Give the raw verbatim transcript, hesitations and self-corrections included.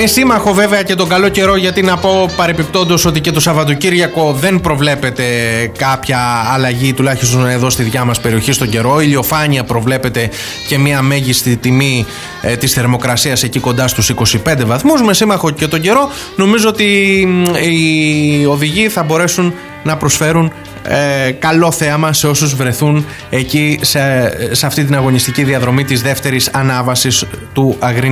Με σύμμαχο βέβαια και τον καλό καιρό, γιατί να πω παρεπιπτόντως ότι και το Σαββατοκύριακο δεν προβλέπεται κάποια αλλαγή, τουλάχιστον εδώ στη δικιά μας περιοχή στον καιρό. Ηλιοφάνεια προβλέπεται και μια μέγιστη τιμή ε, της θερμοκρασίας εκεί κοντά στους είκοσι πέντε βαθμούς. Με σύμμαχο και τον καιρό νομίζω ότι οι οδηγοί θα μπορέσουν να προσφέρουν ε, καλό θέαμα σε όσους βρεθούν εκεί σε, σε αυτή την αγωνιστική διαδρομή της δεύτερης ανάβασης του Αγρίνιου